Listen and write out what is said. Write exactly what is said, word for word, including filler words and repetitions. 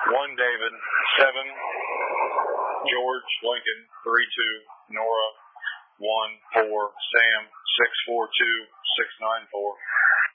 one David, seven George Lincoln, three two Nora, one four Sam, six four two six nine four.